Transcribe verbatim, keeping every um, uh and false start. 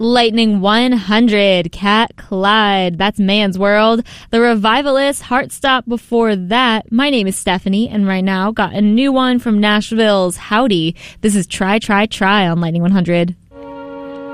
Lightning one hundred, Cat Clyde. That's Man's World. The Revivalists, Heartstop before that. My name is Stephanie, and right now got a new one from Nashville's Howdy. This is Try, Try, Try on Lightning one hundred.